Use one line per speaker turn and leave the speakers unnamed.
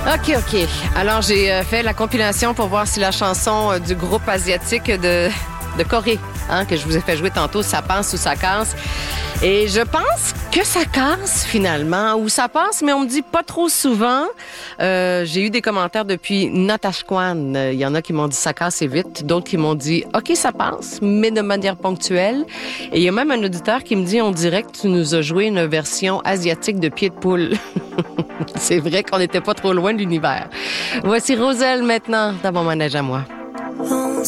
OK. Alors, j'ai fait la compilation pour voir si la chanson du groupe asiatique de Corée, que je vous ai fait jouer tantôt, ça passe ou ça casse. Et je pense que ça casse finalement, ou ça passe, mais on me dit pas trop souvent. J'ai eu des commentaires depuis Natashquan. Il y en a qui m'ont dit ça casse et vite, d'autres qui m'ont dit OK, ça passe, mais de manière ponctuelle. Et il y a même un auditeur qui me dit on dirait que tu nous as joué une version asiatique de Pied de poule. C'est vrai qu'on n'était pas trop loin de l'univers. Voici Roselle maintenant dans mon manège à moi.